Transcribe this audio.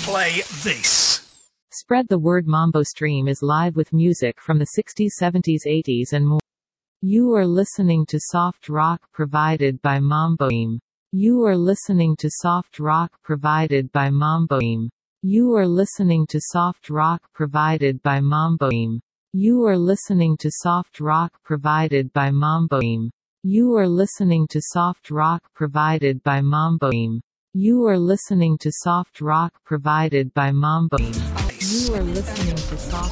play this. Spread the word. Mambo Stream is live with music from the 60s, 70s, 80s and more. You are listening to soft rock provided by Mambo Stream. You are listening to soft rock provided by Mambo Stream. You are listening to soft rock provided by Mambo Stream. You are listening to soft rock provided by Mambo Stream. You are listening to soft rock provided by Mambo Stream. You are listening to soft rock provided by Mambo Stream. You are listening to soft